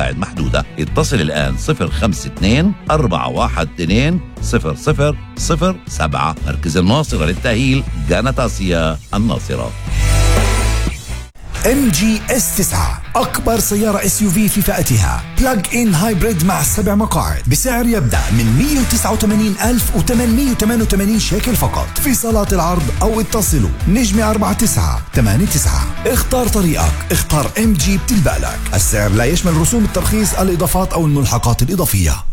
مقاعد محدودة. اتصل الآن 052-412-0007. مركز الناصرة للتأهيل، جانت آسيا الناصرة. MG-S9 أكبر سيارة SUV في فئتها، بلاج إن هايبريد مع 7 مقاعد، بسعر يبدأ من 189,888 شيكل فقط في صالات العرض، أو اتصلوا نجمة 4989. اختار طريقك، اختار MG بتلبق لك. السعر لا يشمل رسوم الترخيص، الإضافات أو الملحقات الإضافية.